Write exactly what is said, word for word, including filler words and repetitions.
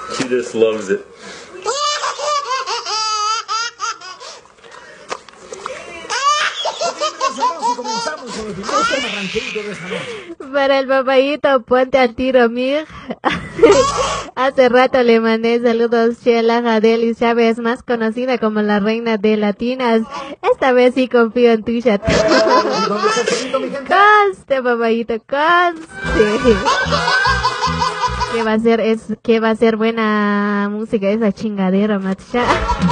She just loves it. Para el papayito, ponte al tiro, mir. Hace rato le mandé saludos, Chela Jadeli Chávez, más conocida como la reina de latinas. Esta vez sí confío en tu chat. Conste, papayito, conste. Que va a ser, es, que va a ser buena música esa chingadera, macha.